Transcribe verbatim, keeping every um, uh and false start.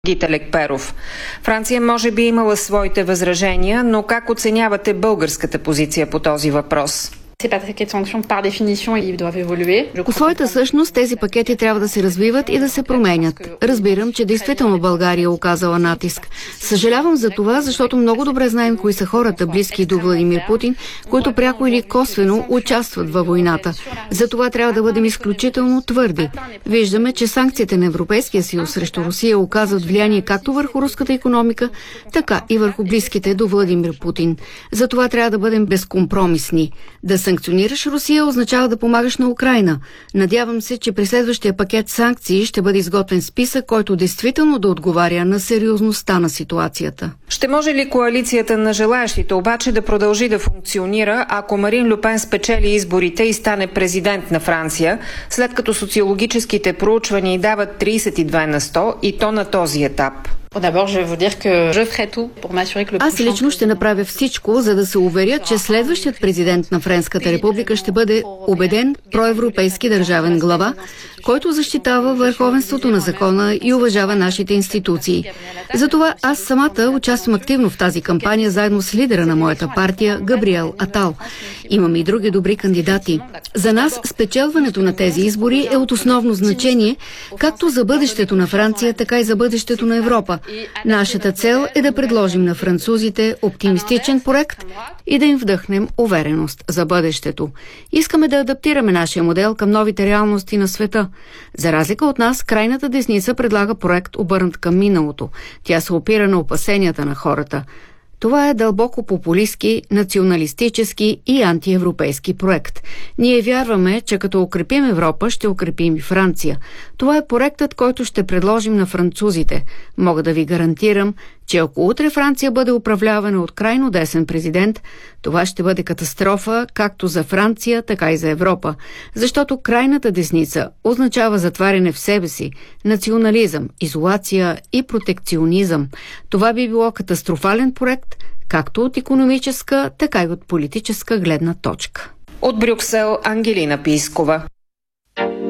Гита Лекперов. Франция може би имала своите възражения, но как оценявате българската позиция по този въпрос? По своята същност тези пакети трябва да се развиват и да се променят. Разбирам, че действително България е оказала натиск. Съжалявам за това, защото много добре знаем кои са хората, близки до Владимир Путин, които пряко или косвено участват във войната. За това трябва да бъдем изключително твърди. Виждаме, че санкциите на Европейския съюз срещу Русия оказват влияние както върху руската икономика, така и върху близките до Владимир Путин. За това трябва да бъдем безкомпромисни. Да санкционираш Русия означава да помагаш на Украйна. Надявам се, че при следващия пакет санкции ще бъде изготвен списък, който действително да отговаря на сериозността на ситуацията. Ще може ли коалицията на желаящите обаче да продължи да функционира, ако Марин Ле Пен спечели изборите и стане президент на Франция, след като социологическите проучвания дават тридесет и две на сто и то на този етап? Аз лично ще направя всичко, за да се уверя, че следващият президент на Френската република ще бъде убеден проевропейски държавен глава, който защитава върховенството на закона и уважава нашите институции. Затова аз самата участвам активно в тази кампания заедно с лидера на моята партия Габриел Атал. Имаме и други добри кандидати. За нас спечелването на тези избори е от основно значение, както за бъдещето на Франция, така и за бъдещето на Европа. Нашата цел е да предложим на французите оптимистичен проект и да им вдъхнем увереност за бъдещето. Искаме да адаптираме нашия модел към новите реалности на света. За разлика от нас, крайната десница предлага проект обърнат към миналото. Тя се опира на опасенията на хората. Това е дълбоко популистски, националистически и антиевропейски проект. Ние вярваме, че като укрепим Европа, ще укрепим и Франция. Това е проектът, който ще предложим на французите. Мога да ви гарантирам, че ако утре Франция бъде управлявана от крайно десен президент, това ще бъде катастрофа както за Франция, така и за Европа. Защото крайната десница означава затваряне в себе си, национализъм, изолация и протекционизъм. Това би било катастрофален проект, както от икономическа, така и от политическа гледна точка. От Брюксел, Ангелина Пискова.